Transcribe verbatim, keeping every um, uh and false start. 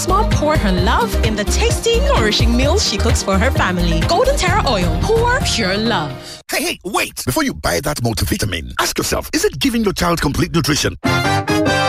Grandma's mom poured her love in the tasty, nourishing meals she cooks for her family. Golden Terra Oil, pour pure love. Hey, hey, wait! Before you buy that multivitamin, ask yourself, is it giving your child complete nutrition?